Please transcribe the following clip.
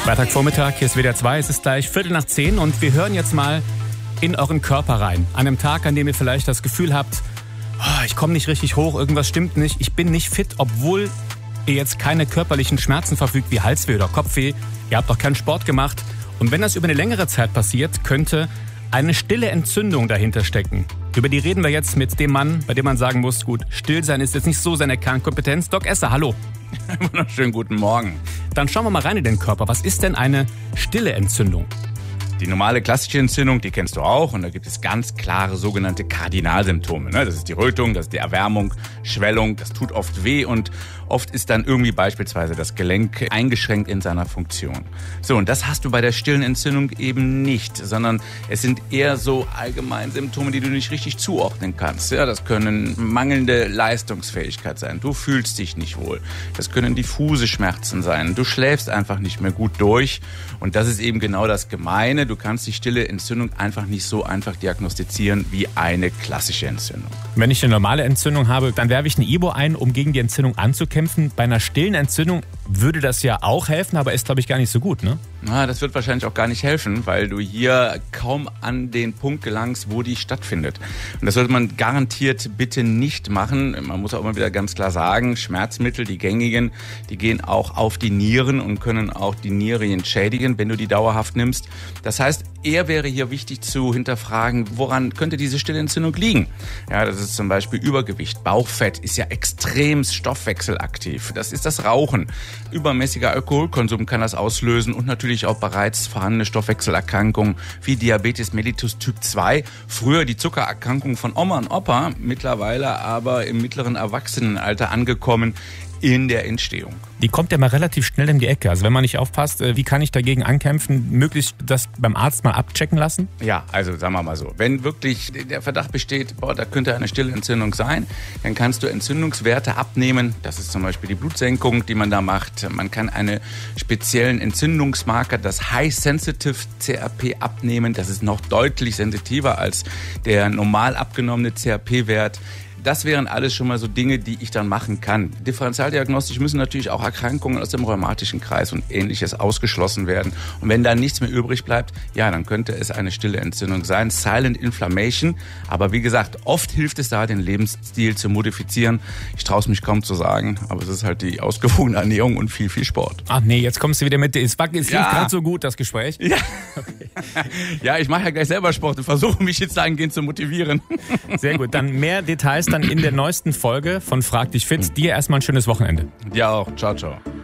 Freitagvormittag, hier ist WDR 2, es ist gleich 9:15 und wir hören jetzt mal in euren Körper rein. An einem Tag, an dem ihr vielleicht das Gefühl habt, ich komme nicht richtig hoch, irgendwas stimmt nicht, ich bin nicht fit, obwohl ihr jetzt keine körperlichen Schmerzen verfügt wie Halsweh oder Kopfweh, ihr habt auch keinen Sport gemacht. Und wenn das über eine längere Zeit passiert, könnte eine stille Entzündung dahinter stecken. Über die reden wir jetzt mit dem Mann, bei dem man sagen muss, gut, still sein ist jetzt nicht so seine Kernkompetenz. Doc Esser, hallo. Wunderschönen guten Morgen. Dann schauen wir mal rein in den Körper. Was ist denn eine stille Entzündung? Die normale klassische Entzündung, die kennst du auch. Und da gibt es ganz klare sogenannte Kardinalsymptome. Das ist die Rötung, das ist die Erwärmung, Schwellung. Das tut oft weh und oft ist dann irgendwie beispielsweise das Gelenk eingeschränkt in seiner Funktion. So, und das hast du bei der stillen Entzündung eben nicht, sondern es sind eher so allgemeine Symptome, die du nicht richtig zuordnen kannst. Ja, das können mangelnde Leistungsfähigkeit sein. Du fühlst dich nicht wohl. Das können diffuse Schmerzen sein. Du schläfst einfach nicht mehr gut durch. Und das ist eben genau das Gemeine. Du kannst die stille Entzündung einfach nicht so einfach diagnostizieren wie eine klassische Entzündung. Wenn ich eine normale Entzündung habe, dann werfe ich eine Ibo ein, um gegen die Entzündung anzukämpfen. Bei einer stillen Entzündung würde das ja auch helfen, aber ist, glaube ich, gar nicht so gut, ne? Na, das wird wahrscheinlich auch gar nicht helfen, weil du hier kaum an den Punkt gelangst, wo die stattfindet. Und das sollte man garantiert bitte nicht machen. Man muss auch immer wieder ganz klar sagen, Schmerzmittel, die gängigen, die gehen auch auf die Nieren und können auch die Nieren schädigen, wenn du die dauerhaft nimmst. Das heißt, eher wäre hier wichtig zu hinterfragen, woran könnte diese stille Entzündung liegen? Ja, das ist zum Beispiel Übergewicht. Bauchfett ist ja extrem stoffwechselaktiv. Das ist das Rauchen. Übermäßiger Alkoholkonsum kann das auslösen und natürlich auch bereits vorhandene Stoffwechselerkrankungen wie Diabetes mellitus Typ 2. Früher die Zuckererkrankung von Oma und Opa, mittlerweile aber im mittleren Erwachsenenalter angekommen in der Entstehung. Die kommt ja mal relativ schnell in die Ecke. Also wenn man nicht aufpasst, wie kann ich dagegen ankämpfen? Möglichst das beim Arzt mal abchecken lassen? Ja, also sagen wir mal so. Wenn wirklich der Verdacht besteht, da könnte eine stille Entzündung sein, dann kannst du Entzündungswerte abnehmen. Das ist zum Beispiel die Blutsenkung, die man da macht. Man kann einen speziellen Entzündungsmarker, das High Sensitive CRP, abnehmen. Das ist noch deutlich sensitiver als der normal abgenommene CRP-Wert. Das wären alles schon mal so Dinge, die ich dann machen kann. Differentialdiagnostisch müssen natürlich auch Erkrankungen aus dem rheumatischen Kreis und Ähnliches ausgeschlossen werden. Und wenn da nichts mehr übrig bleibt, ja, dann könnte es eine stille Entzündung sein. Silent Inflammation. Aber wie gesagt, oft hilft es da, den Lebensstil zu modifizieren. Ich traue es mich kaum zu sagen, aber es ist halt die ausgewogene Ernährung und viel, viel Sport. Ach nee, jetzt kommst du wieder mit. Es lief gerade so gut, das Gespräch. Ja, okay. Ja, ich mache ja gleich selber Sport und versuche mich jetzt dahingehend zu motivieren. Sehr gut, dann mehr Details dann in der neuesten Folge von Frag dich fit. Dir erstmal ein schönes Wochenende. Dir auch. Ciao, ciao.